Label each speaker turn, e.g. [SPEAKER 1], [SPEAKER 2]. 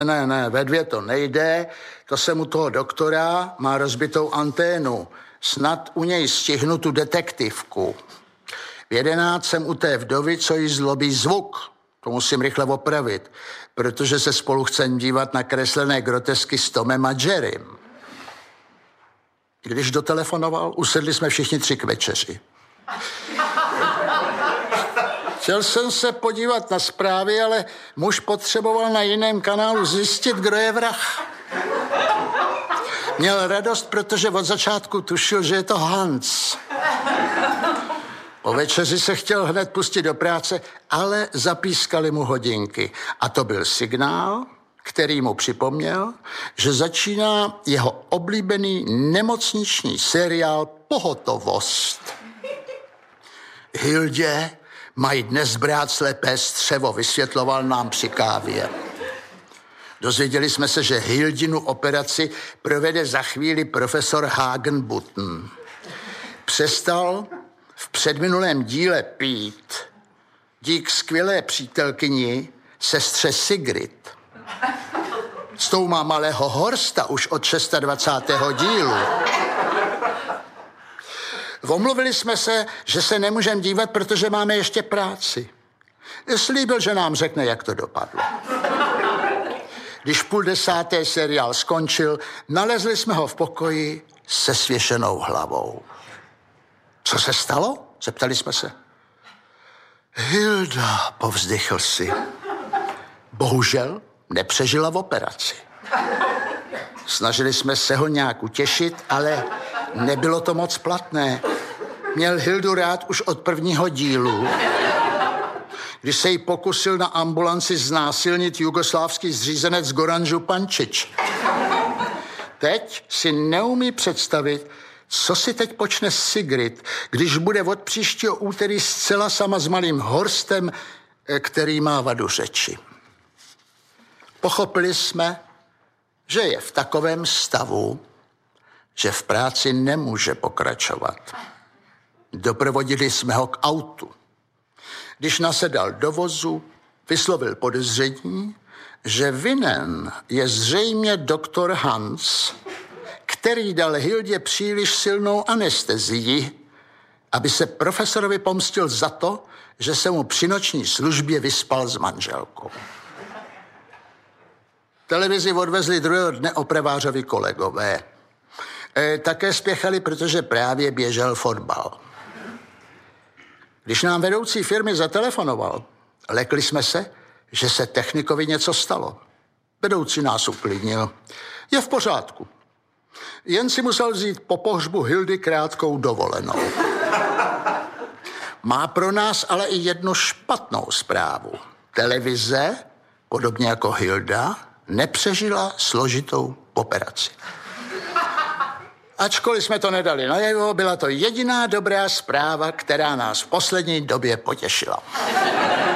[SPEAKER 1] Ne, ve 2 to nejde, to jsem u toho doktora, má rozbitou anténu. Snad u něj stihnu tu detektivku. V 11 jsem u té vdovy, co jí zlobí zvuk. To musím rychle opravit, protože se spolu chcem dívat na kreslené grotesky s Tomem a Jerrym. Když dotelefonoval, usedli jsme všichni 3 k večeři. Chtěl jsem se podívat na zprávy, ale muž potřeboval na jiném kanálu zjistit, kdo je vrah. Měl radost, protože od začátku tušil, že je to Hans. Po večeři se chtěl hned pustit do práce, ale zapískaly mu hodinky. A to byl signál, který mu připomněl, že začíná jeho oblíbený nemocniční seriál Pohotovost. Hildě mají dnes brát slepé střevo, vysvětloval nám při kávě. Dozvěděli jsme se, že Hildinu operaci provede za chvíli profesor Hagenbutton. Přestal v předminulém díle pít dík skvělé přítelkyni, sestře Sigrid. S tou má malého Horsta už od 26. dílu. Omluvili jsme se, že se nemůžeme dívat, protože máme ještě práci. Slíbil, že nám řekne, jak to dopadlo. Když 9:30 seriál skončil, nalezli jsme ho v pokoji se svěšenou hlavou. Co se stalo? Zeptali jsme se. Hilda, povzdychl si. Bohužel nepřežila v operaci. Snažili jsme se ho nějak utěšit, ale nebylo to moc platné. Měl Hildu rád už od 1. dílu. Když se jí pokusil na ambulanci znásilnit jugoslávský zřízenec Goran Župančič. Teď si neumí představit, co si teď počne Sigrid, když bude od příštího úterý zcela sama s malým Horstem, který má vadu řeči. Pochopili jsme, že je v takovém stavu, že v práci nemůže pokračovat. Doprovodili jsme ho k autu. Když nasedal do vozu, vyslovil podezření, že vinen je zřejmě doktor Hans, který dal Hildě příliš silnou anestezii, aby se profesorovi pomstil za to, že se mu při noční službě vyspal s manželkou. Televizi odvezli druhého dne opravářovi kolegové. Také spěchali, protože právě běžel fotbal. Když nám vedoucí firmy zatelefonoval, lekli jsme se, že se technikovi něco stalo. Vedoucí nás uklidnil. Je v pořádku. Jen si musel vzít po pohřbu Hildy krátkou dovolenou. Má pro nás ale i jednu špatnou zprávu. Televize, podobně jako Hilda, nepřežila složitou operaci. Ačkoliv jsme to nedali najevo, byla to jediná dobrá zpráva, která nás v poslední době potěšila.